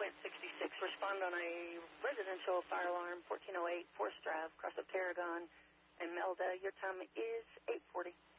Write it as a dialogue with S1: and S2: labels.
S1: 66. Respond on a residential fire alarm, 1408 4th Drive, Cross of Paragon, and Melda. Your time is 8:40.